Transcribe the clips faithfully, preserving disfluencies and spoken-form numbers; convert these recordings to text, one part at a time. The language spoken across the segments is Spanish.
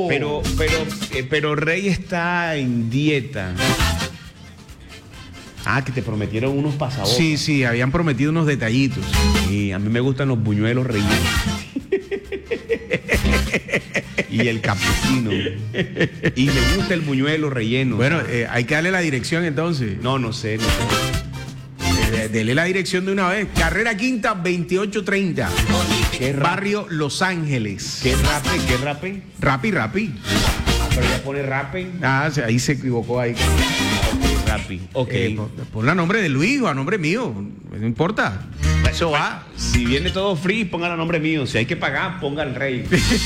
Pero, pero, eh, pero Rey está en dieta. Ah, que te prometieron unos pasabocas. Sí, sí, habían prometido unos detallitos. Sí, a mí me gustan los buñuelos rellenos. Y el capuchino. Y me gusta el buñuelo relleno. Bueno, eh, hay que darle la dirección entonces. No, no sé, no sé. Eh, dele la dirección de una vez. Carrera Quinta veintiocho treinta. ¿Qué rap? Barrio Los Ángeles. ¿Qué rape? ¿Qué rape? Rapi, rapi. Ah, pero ya pone rape. Ah, se- ahí se equivocó ahí. Ok, rapi. Ok. Eh, pon- ponle a nombre de Luis o a nombre mío. No importa. Eso va. Si viene todo free, pongan a nombre mío. Si hay que pagar, ponga al Rey.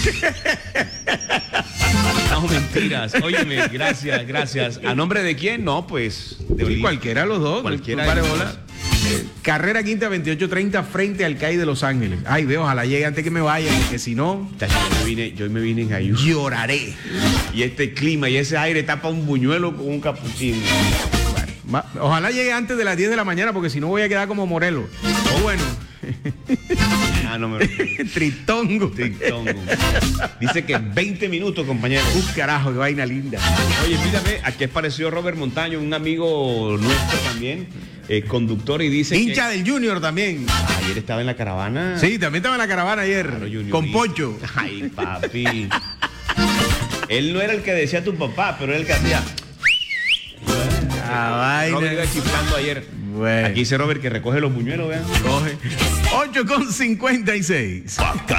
No, mentiras. Óyeme, gracias, gracias. ¿A nombre de quién? No, pues. De Sí, Oli- cualquiera de los dos. Cualquiera no pare de los bola. dos. Eh, Carrera Quinta veintiocho treinta frente al C A I de Los Ángeles. Ay, veo, ojalá llegue antes que me vaya, porque si no, Tacho, Yo me vine, yo me vine en ayuno. lloraré. Y este clima y ese aire tapa un buñuelo con un capuchino. Ma- Ojalá llegue antes de las diez de la mañana, porque si no voy a quedar como Morelos. O bueno, Ah, no me tritongo. Tritongo. Dice que veinte minutos, compañero. Un carajo, qué vaina linda. Oye, mírame, aquí apareció Robert Montaño, un amigo nuestro también, eh, conductor, y dice Hincha del Junior también. que ayer estaba en la caravana. Sí, también estaba en la caravana ayer. Claro, Junior, con y- Poncho. Ay, papi. Él no era el que decía tu papá, pero era el que hacía. Ah, Robert iba vaina. chiflando ayer. Bueno. Aquí dice Robert que recoge los buñuelos, vean. Coge. ocho con cincuenta y seis.